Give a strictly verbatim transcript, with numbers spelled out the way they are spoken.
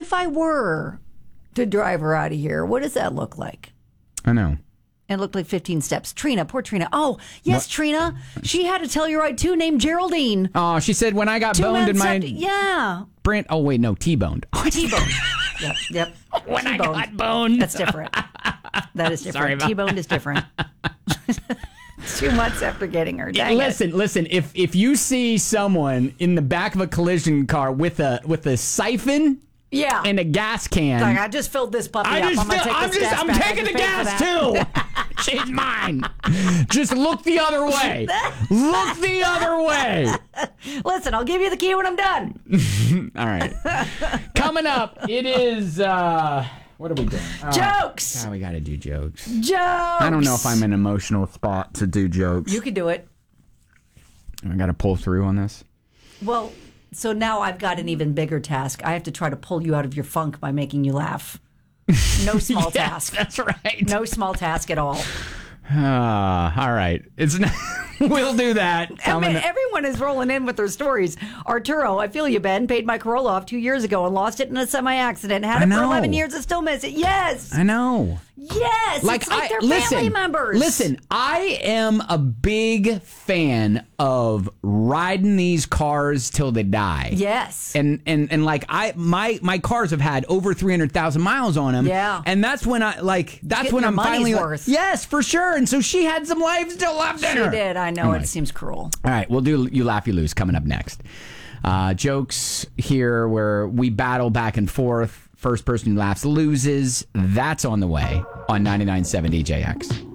if I were to drive her out of here, what does that look like? I know. It looked like fifteen steps. Trina, poor Trina. Oh, yes, What? Trina. She had a Telluride too named Geraldine. Oh, she said when I got Two boned in months my after- yeah. Brand. Oh wait, no, T-boned. T-boned. Yep, yep. When I T-boned. got boned. That's different. That is Sorry different. about T-boned is different. Two months after getting her. Dang listen, it. listen. If if you see someone in the back of a collision car with a with a siphon Yeah. and a gas can, Like, I just filled this puppy I up. just I'm gonna feel- take I'm this just gas I'm back. I taking the just paid for gas that. too. She's mine. Just look the other way. Look the other way. Listen, I'll give you the key when I'm done. All right. Coming up, it is. uh What are we doing? Oh, Jokes. God, we got to do jokes. Jokes. I don't know if I'm in an emotional spot to do jokes. You can do it. I got to pull through on this. Well, so now I've got an even bigger task. I have to try to pull you out of your funk by making you laugh. No small Yes, task. that's right. No small task at all. Uh, all right. It's not, we'll do that. I Coming mean, up- everyone is rolling in with their stories. Arturo, I feel you, Ben. Paid my Corolla off two years ago and lost it in a semi-accident. Had I it for know. eleven years and still miss it. Yes. I know. Yes. Like, it's like I they're listen, family members. Listen, I am a big fan of riding these cars till they die. Yes. And and and like I my my cars have had over three hundred thousand miles on them. Yeah. And that's when I like that's Getting when your I'm money's finally like, worth. yes, for sure. And so she had some life still left in She her. did. I know. Anyway. It seems cruel. All right, we'll do You Laugh, You Lose coming up next. Uh, jokes here where we battle back and forth. First person who laughs loses. That's on the way on ninety-nine point seven D J X.